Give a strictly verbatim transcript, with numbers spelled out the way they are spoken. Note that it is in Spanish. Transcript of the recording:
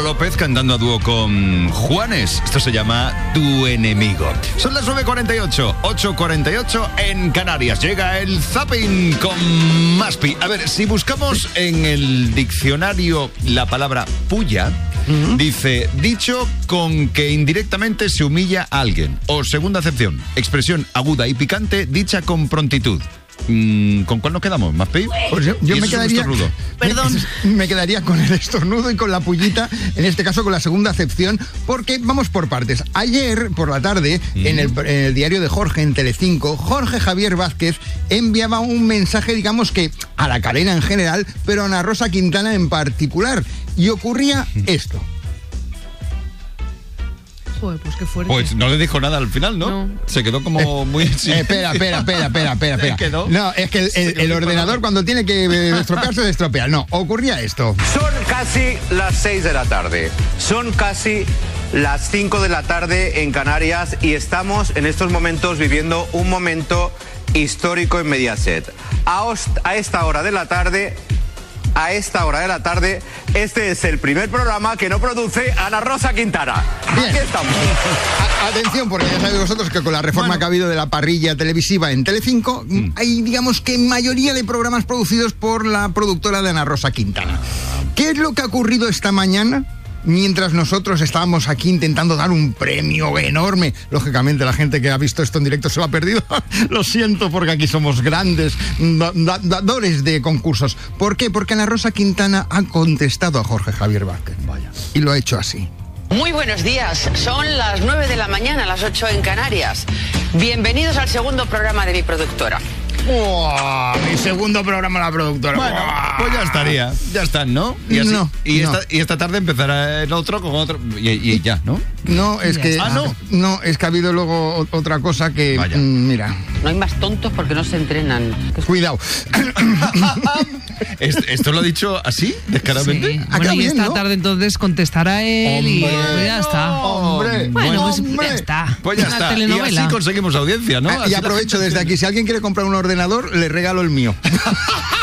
López cantando a dúo con Juanes. Esto se llama Tu Enemigo. Son las nueve cuarenta y ocho, ocho cuarenta y ocho en Canarias. Llega el Zapping con Maspi. A ver, si buscamos en el diccionario la palabra puya, uh-huh. dice, dicho con que indirectamente se humilla a alguien. O segunda acepción, expresión aguda y picante dicha con prontitud. ¿Con cuál nos quedamos, Maspi? Pues yo, yo me quedaría Perdón. Me, me quedaría con el estornudo y con la pullita, en este caso con la segunda acepción, porque vamos por partes. Ayer por la tarde, mm. en, el, en el diario de Jorge, en Telecinco, Jorge Javier Vázquez enviaba un mensaje, digamos que a la cadena en general, pero a Ana Rosa Quintana en particular. Y ocurría mm. esto. Joder, pues qué fuerte. Pues no le dijo nada al final, ¿no? no. Se quedó como eh, muy... Sí. Eh, espera, espera, espera, espera, espera. espera. ¿Quedó? No, es que el, el, el ordenador cuando tiene que estropearse, se estropea. No, ocurría esto. Son casi las seis de la tarde. Son casi las cinco de la tarde en Canarias y estamos en estos momentos viviendo un momento histórico en Mediaset. A, host- a esta hora de la tarde... A esta hora de la tarde, este es el primer programa que no produce Ana Rosa Quintana. Bien. Aquí estamos. A- atención, porque ya sabéis vosotros que con la reforma bueno. que ha habido de la parrilla televisiva en Telecinco, mm. hay, digamos que mayoría de programas producidos por la productora de Ana Rosa Quintana. ¿Qué es lo que ha ocurrido esta mañana? Mientras nosotros estábamos aquí intentando dar un premio enorme. Lógicamente la gente que ha visto esto en directo se lo ha perdido. Lo siento, porque aquí somos grandes da- da- dadores de concursos. ¿Por qué? Porque Ana Rosa Quintana ha contestado a Jorge Javier Vázquez. Vaya. Y lo ha hecho así. Muy buenos días, son las nueve de la mañana, las ocho en Canarias. Bienvenidos al segundo programa de mi productora. ¡Oh! Mi segundo programa la productora. Bueno, ¡oh! pues ya estaría. Ya están, ¿no? Y, así, no, y, no. esta, y esta tarde empezará en otro con otro. Y, y ya, ¿no? No, es que. Ah, no. No, es que ha habido luego otra cosa que. Vaya. Mm, mira. No hay más tontos porque no se entrenan. Cuidado. ¿Esto, ¿Esto lo ha dicho así, descaradamente? Sí. Ah, Bueno, y bien, esta ¿no? tarde entonces contestará él Hombre, y pues ya está. Hombre, Bueno, pues hombre. ya está. Pues ya Una está. Y telenovela. así conseguimos audiencia, ¿no? Ah, Así y la aprovecho gente- desde aquí, si alguien quiere comprar un ordenador, le regalo el mío.